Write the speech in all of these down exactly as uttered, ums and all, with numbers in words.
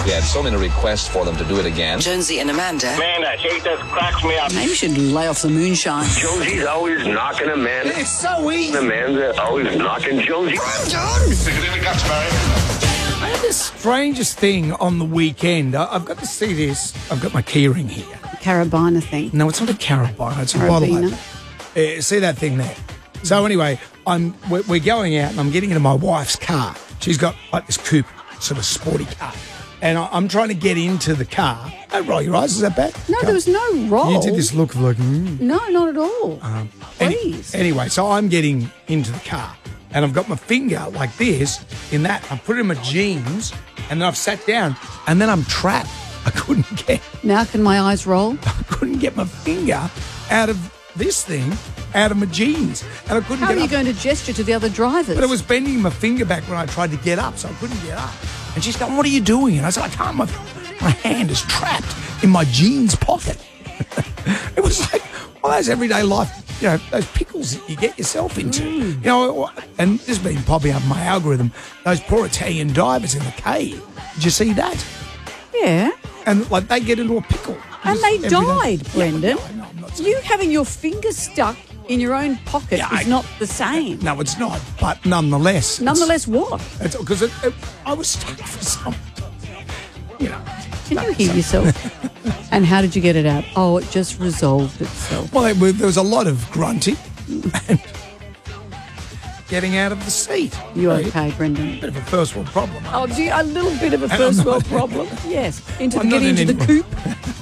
We had so many requests for them to do it again. Jonesy and Amanda. Man, that shit just cracks me up. Maybe you should lay off the moonshine. Jonesy's always knocking Amanda. It's so easy. Amanda always knocking Jonesy. I'm done. Stick it in the guts, Barry. I had the strangest thing on the weekend. I, I've got to see this. I've got my keyring here. Carabiner thing. No, it's not a carabiner. It's a Carabiner. bottle. Uh, see that thing there? So anyway, I'm we're, we're going out and I'm getting into my wife's car. She's got like this coupe, sort of sporty car. And I, I'm trying to get into the car. Don't roll your eyes. Is that bad? No, there was no roll. You did this look of like, mm. No, not at all. Um, Please. Any, anyway, so I'm getting into the car and I've got my finger like this in that. I put it in my jeans and then I've sat down and then I'm trapped. I couldn't get Now can my eyes roll? I couldn't get my finger out of this thing, out of my jeans. And I couldn't How get are you up. going to gesture to the other drivers? But I was bending my finger back when I tried to get up, so I couldn't get up. And she's going, what are you doing? And I said, I can't. My, my hand is trapped in my jeans pocket. It was like one of those everyday life, you know, those pickles that you get yourself into. Mm. You know, and this has been popping up in my algorithm, those poor Italian divers in the cave. Did you see that? Yeah. And like they get into a pickle. And Just they every day. died, Yeah, Brendan. but no, no, I'm not saying You having your finger stuck in your own pocket Yeah, is I- not the same. No, it's not. But nonetheless. Nonetheless, what? It's because it, it, I was stuck for some, you know. Can you hear yourself? And how did you get it out? Oh, it just resolved itself. Well, it, was- there was a lot of grunting and getting out of the seat. You Right? okay, Brendan? Bit of a first world problem. Oh, do you, a little bit of a I'm first not- world problem? Yes. Into I'm the, not getting in into the any- coop.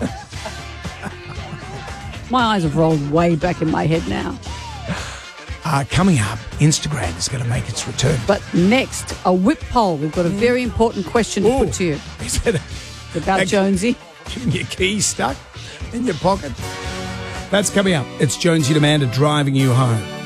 My eyes have rolled way back in my head now. Uh, coming up, Instagram is going to make its return. But next, a whip poll. We've got a very important question to Ooh. put to you. Is it It's about That- Jonesy. getting your keys stuck in your pocket? That's coming up. It's Jonesy and Amanda driving you home.